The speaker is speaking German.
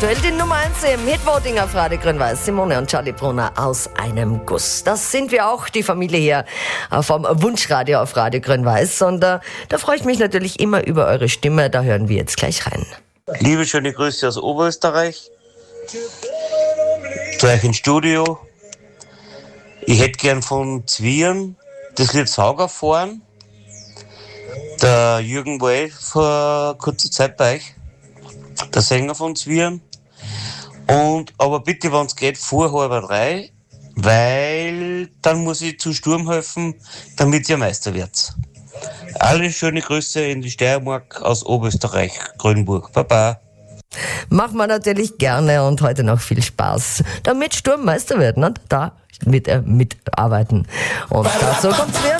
aktuell die Nummer 1 im Hitvoting auf Radio Grün-Weiß. Simone und Charlie Brunner aus einem Guss. Das sind wir auch, die Familie hier vom Wunschradio auf Radio Grün-Weiß. Und da freue ich mich natürlich immer über eure Stimme. Da hören wir jetzt gleich rein. Liebe schöne Grüße aus Oberösterreich. Zu euch ins Studio. Ich hätte gern von Zwirn das Lied Sauger fahren. Der Jürgen war vor kurzer Zeit bei euch, der Sänger von Zwirn. Aber bitte, wenn es geht, vor 2:30, weil dann muss ich zu Sturm helfen, damit ihr Meister werdet. Alle schöne Grüße in die Steiermark aus Oberösterreich, Grünburg. Baba. Machen wir natürlich gerne und heute noch viel Spaß, damit Sturm Meister wird. Ne? Da mit mitarbeiten. Und dazu kommt's wieder.